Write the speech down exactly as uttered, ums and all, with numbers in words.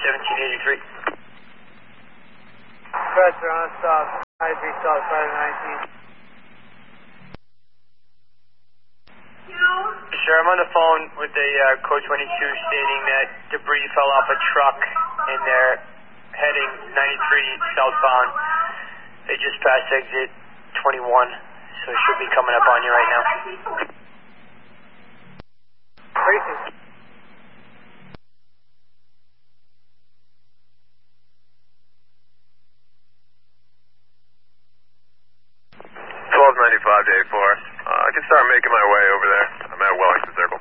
seventeen eighty-three. Roger, on stop. ninety-three South five nineteen. Sure, I'm on the phone with the uh, code twenty-two stating that debris fell off a truck and they're heading ninety-three southbound. They just passed exit twenty-one, so it should be coming up on you right now. Tracy. twelve ninety-five to eight four. Uh, I can start making my way over there. I'm at Wellington Circle.